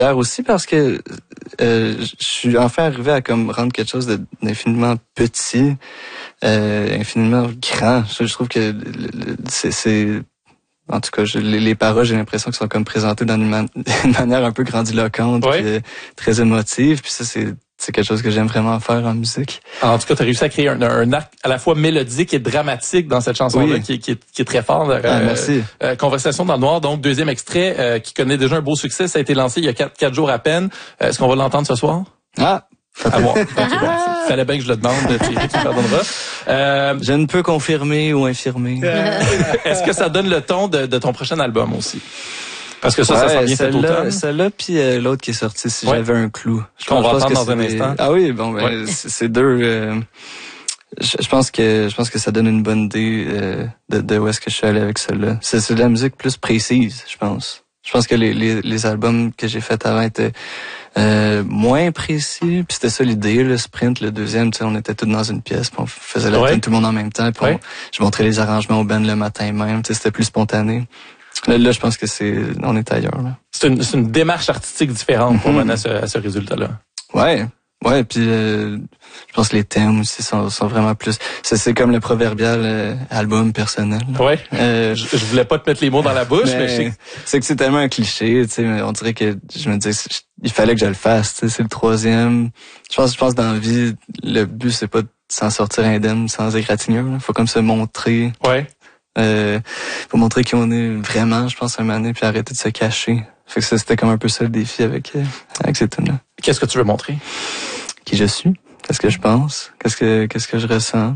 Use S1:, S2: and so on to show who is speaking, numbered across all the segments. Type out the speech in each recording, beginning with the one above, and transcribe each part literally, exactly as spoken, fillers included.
S1: aussi parce que euh, je suis enfin arrivé à comme rendre quelque chose d'infiniment petit, euh, infiniment grand. Je, je trouve que c'est, c'est en tout cas, je, les, les paroles, j'ai l'impression qu'elles sont comme présentées d'une man, manière un peu grandiloquente,
S2: ouais.
S1: puis euh, très émotive. Puis ça, c'est c'est quelque chose que j'aime vraiment faire en musique.
S2: En tout cas, tu as réussi à créer un, un acte à la fois mélodique et dramatique dans cette chanson-là, oui. qui, qui, est, qui est très fort.
S1: Ah, euh, merci.
S2: Euh, Conversation dans le noir, donc deuxième extrait, euh, qui connaît déjà un beau succès. Ça a été lancé il y a quatre, quatre jours à peine. Euh, est-ce qu'on va l'entendre ce soir?
S1: Ah!
S2: Ah bon, okay, bon. Il fallait bien que je le demande, Thierry, tu me pardonneras. Euh,
S1: je ne peux confirmer ou infirmer.
S2: Est-ce que ça donne le ton de, de ton prochain album aussi? Parce que ça, ouais, ça sent bien cet automne.
S1: Celle-là, puis euh, l'autre qui est sorti, Si ouais. j'avais un clou.
S2: Je qu'on va entendre dans un instant.
S1: Ah oui, bon, ben, ouais. c'est deux... Euh, je, je pense que je pense que ça donne une bonne idée euh, de, de où est-ce que je suis allé avec celle-là. C'est, c'est de la musique plus précise, je pense. Je pense que les, les, les albums que j'ai faits avant étaient euh, moins précis. Puis c'était ça l'idée, le sprint, le deuxième, tu sais, on était tous dans une pièce, puis on faisait la
S2: ouais.
S1: tune tout le monde en même temps. Puis
S2: ouais.
S1: on, je montrais les arrangements au band le matin même, tu sais, c'était plus spontané. Là, là, je pense que c'est, on est ailleurs, là.
S2: C'est une, c'est une démarche artistique différente pour mm-hmm. mener à ce, à ce résultat-là.
S1: Ouais. Ouais, puis euh, je pense que les thèmes aussi sont, sont vraiment plus... C'est, c'est comme le proverbial euh, album personnel. Là.
S2: Ouais,
S1: euh,
S2: je, je voulais pas te mettre les mots dans la bouche, mais, mais je sais que...
S1: C'est que c'est tellement un cliché, tu sais, mais on dirait que je me disais il fallait que je le fasse, tu sais, c'est le troisième. Je pense, je pense dans la vie, le but, c'est pas de s'en sortir indemne sans égratignure. Il faut comme se montrer.
S2: Ouais.
S1: Euh, faut montrer qui on est vraiment, je pense, un moment donné, puis arrêter de se cacher. Fait que ça, c'était comme un peu ça le défi avec, euh, avec cette tune-là.
S2: Qu'est-ce que tu veux montrer?
S1: Qui je suis, qu'est-ce que je pense, qu'est-ce que qu'est-ce que je ressens.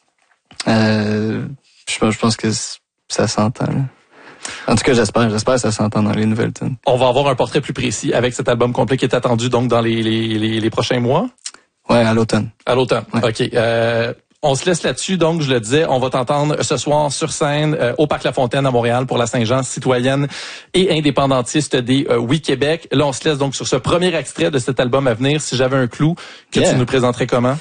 S1: Euh, je, je pense que ça s'entend. Là. En tout cas, j'espère, j'espère que ça s'entend dans les nouvelles tunes.
S2: On va avoir un portrait plus précis avec cet album complet qui est attendu donc dans les les les, les prochains mois.
S1: Ouais, à l'automne.
S2: À l'automne.
S1: Ouais.
S2: Ok. Euh, On se laisse là-dessus, donc je le disais, on va t'entendre ce soir sur scène euh, au Parc La Fontaine à Montréal pour la Saint-Jean citoyenne et indépendantiste des euh, Oui Québec. Là, on se laisse donc sur ce premier extrait de cet album à venir. Si j'avais un clou, que yeah. tu nous présenterais comment?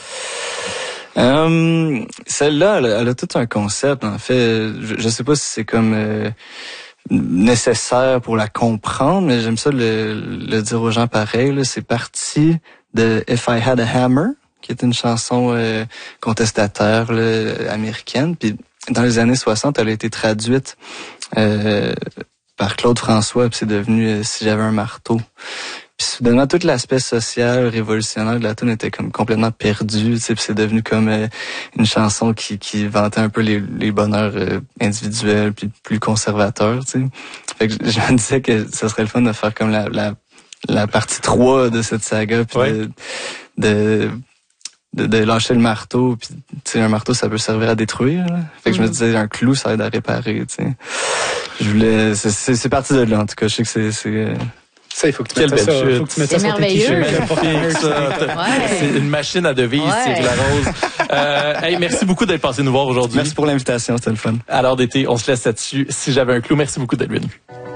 S1: Um, celle-là, elle, elle a tout un concept. En fait, je, je sais pas si c'est comme euh, nécessaire pour la comprendre, mais j'aime ça le, le dire aux gens pareil. Là, c'est parti de If I Had a Hammer, qui est une chanson euh, contestataire là, américaine. Puis dans les années soixante, elle a été traduite euh, par Claude François, puis c'est devenu euh, Si j'avais un marteau. Puis soudainement, tout l'aspect social, révolutionnaire de la tune était comme complètement perdu, tu sais, puis c'est devenu comme euh, une chanson qui, qui vantait un peu les, les bonheurs euh, individuels, puis plus conservateurs, tu sais. Fait que je, je me disais que ça serait le fun de faire comme la la, la partie trois de cette saga, puis
S2: ouais.
S1: de... de De, de lâcher le marteau, puis tu sais un marteau ça peut servir à détruire. Là. Fait que mm. je me disais un clou ça aide à réparer. Tu sais, je voulais, c'est, c'est, c'est parti de là en tout cas. Je sais que c'est, c'est
S3: ça il faut que tu mettes ça, faut que tu mettes ça sur tes t-shirts.
S2: Ouais. C'est une machine à devise, ouais. C'est la rose. Euh, hey, merci beaucoup d'être passé nous voir aujourd'hui.
S1: Merci pour l'invitation, c'était le fun.
S2: Alors d'été, on se laisse là-dessus. Si j'avais un clou, merci beaucoup d'être venu.